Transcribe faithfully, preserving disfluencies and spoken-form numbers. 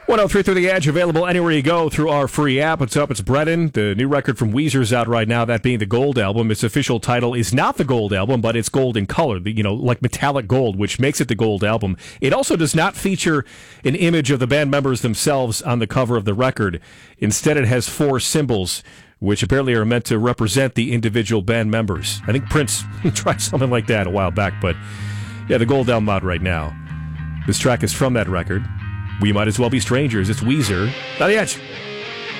one oh three through the Edge, available anywhere you go through our free app. What's up? It's Brennan. The new record from Weezer's out right now, that being the Gold Album. Its official title is not the Gold Album, but it's gold in color, you know, like metallic gold, which makes it the Gold Album. It also does not feature an image of the band members themselves on the cover of the record. Instead, it has four symbols, which apparently are meant to represent the individual band members. I think Prince tried something like that a while back, but yeah, the Gold Album out right now. This track is from that record. We Might As Well Be Strangers. It's Weezer. On the Edge.